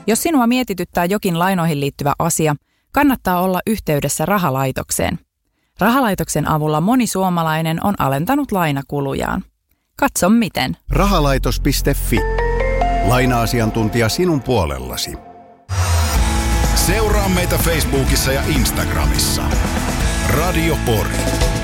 Jos sinua mietityttää jokin lainoihin liittyvä asia, kannattaa olla yhteydessä rahalaitokseen. Rahalaitoksen avulla moni suomalainen on alentanut lainakulujaan. Katso miten. Rahalaitos.fi. Laina-asiantuntija sinun puolellasi. Seuraa meitä Facebookissa ja Instagramissa. Radio Pori.